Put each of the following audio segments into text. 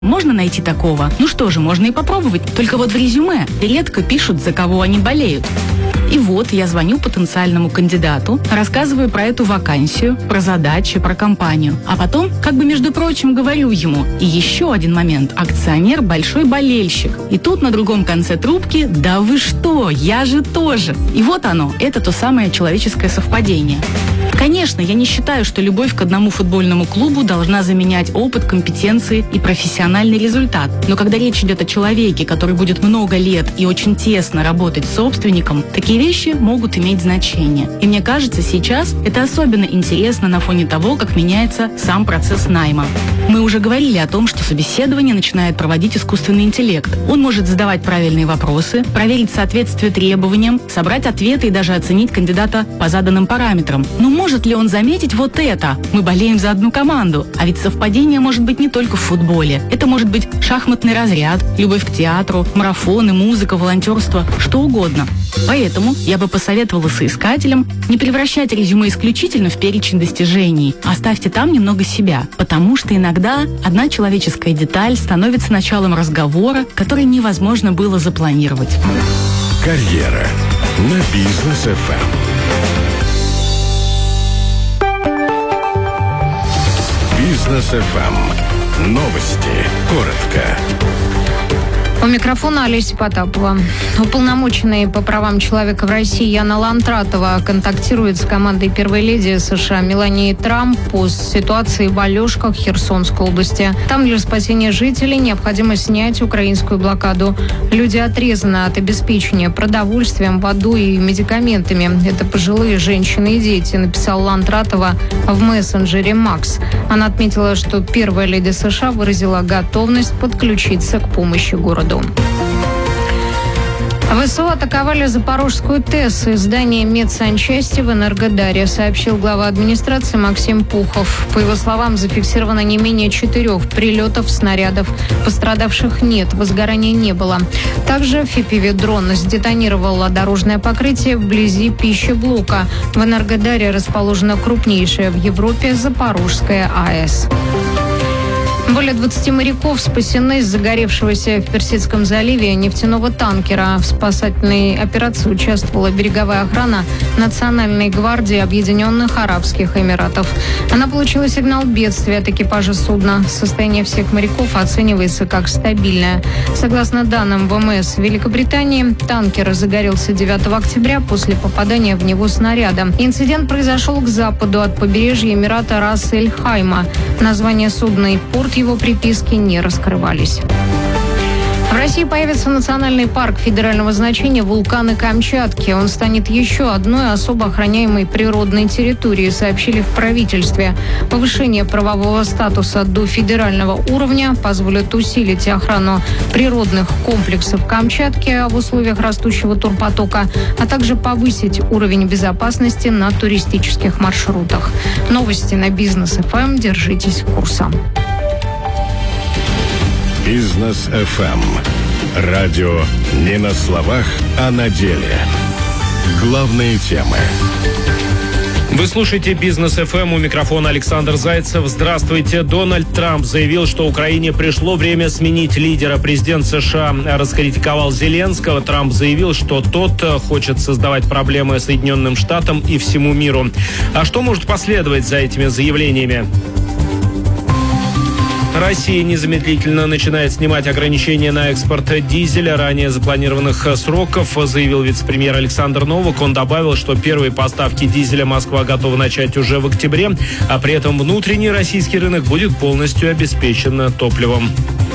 Можно найти такого? Ну что же, можно и попробовать. Только вот в резюме редко пишут, за кого они болеют. И вот я звоню потенциальному кандидату, рассказываю про эту вакансию, про задачи, про компанию. А потом, как бы между прочим, говорю ему: и еще один момент. Акционер – большой болельщик. И тут на другом конце трубки: да вы что, я же тоже. И вот оно, это то самое человеческое совпадение. Конечно, я не считаю, что любовь к одному футбольному клубу должна заменять опыт, компетенции и профессиональный результат. Но когда речь идет о человеке, который будет много лет и очень тесно работать с собственником, такие вещи могут иметь значение. И мне кажется, сейчас это особенно интересно на фоне того, как меняется сам процесс найма. Мы уже говорили о том, что собеседование начинает проводить искусственный интеллект. Он может задавать правильные вопросы, проверить соответствие требованиям, собрать ответы и даже оценить кандидата по заданным параметрам. Но может ли он заметить вот это? Мы болеем за одну команду. А ведь совпадение может быть не только в футболе. Это может быть шахматный разряд, любовь к театру, марафоны, музыка, волонтерство, что угодно. Поэтому я бы посоветовала соискателям не превращать резюме исключительно в перечень достижений. Оставьте там немного себя, потому что иногда одна человеческая деталь становится началом разговора, который невозможно было запланировать. Карьера на Бизнес ФМ. Бизнес ФМ. Новости. Коротко. У микрофона Олеся Потапова. Уполномоченный по правам человека в России Яна Лантратова контактирует с командой первой леди США Мелании Трамп по ситуации в Алешках Херсонской области. Там для спасения жителей необходимо снять украинскую блокаду. Люди отрезаны от обеспечения продовольствием, водой и медикаментами. Это пожилые женщины и дети, написала Лантратова в мессенджере Макс. Она отметила, что первая леди США выразила готовность подключиться к помощи городу. ВСУ атаковали Запорожскую ТЭС и здание медсанчасти в Энергодаре, сообщил глава администрации Максим Пухов. По его словам, зафиксировано не менее 4 прилетов снарядов. Пострадавших нет, возгорания не было. Также FPV-дрон сдетонировало дорожное покрытие вблизи пищеблока. В Энергодаре расположена крупнейшая в Европе Запорожская АЭС. Более 20 моряков спасены из загоревшегося в Персидском заливе нефтяного танкера. В спасательной операции участвовала береговая охрана Национальной гвардии Объединенных Арабских Эмиратов. Она получила сигнал бедствия от экипажа судна. Состояние всех моряков оценивается как стабильное. Согласно данным ВМС Великобритании, танкер загорелся 9 октября после попадания в него снаряда. Инцидент произошел к западу от побережья Эмирата Рас-эль-Хайма. Название судна и порт его приписки не раскрывались. В России появится национальный парк федерального значения «Вулканы Камчатки». Он станет еще одной особо охраняемой природной территорией, сообщили в правительстве. Повышение правового статуса до федерального уровня позволит усилить охрану природных комплексов Камчатки в условиях растущего турпотока, а также повысить уровень безопасности на туристических маршрутах. Новости на Бизнес ФМ. Держитесь курса. Бизнес ФМ. Радио не на словах, а на деле. Главные темы. Вы слушаете Бизнес ФМ, у микрофона Александр Зайцев. Здравствуйте. Дональд Трамп заявил, что Украине пришло время сменить лидера. Президент США раскритиковал Зеленского. Трамп заявил, что тот хочет создавать проблемы Соединенным Штатам и всему миру. А что может последовать за этими заявлениями? Россия незамедлительно начинает снимать ограничения на экспорт дизеля ранее запланированных сроков, заявил вице-премьер Александр Новак. Он добавил, что первые поставки дизеля Москва готова начать уже в октябре, а при этом внутренний российский рынок будет полностью обеспечен топливом.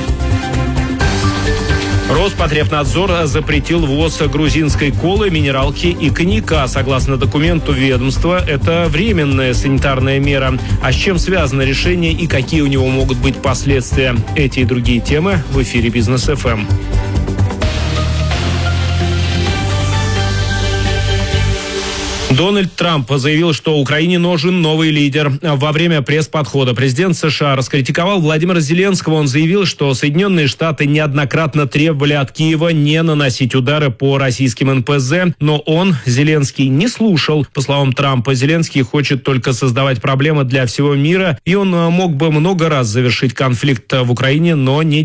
Роспотребнадзор запретил ввоз грузинской колы, минералки и коньяка. Согласно документу ведомства, это временная санитарная мера. А с чем связано решение и какие у него могут быть последствия? Эти и другие темы в эфире Бизнес ФМ. Дональд Трамп заявил, что Украине нужен новый лидер. Во время пресс-подхода президент США раскритиковал Владимира Зеленского. Он заявил, что Соединенные Штаты неоднократно требовали от Киева не наносить удары по российским НПЗ, но он, Зеленский, не слушал. По словам Трампа, Зеленский хочет только создавать проблемы для всего мира, и он мог бы много раз завершить конфликт в Украине, но не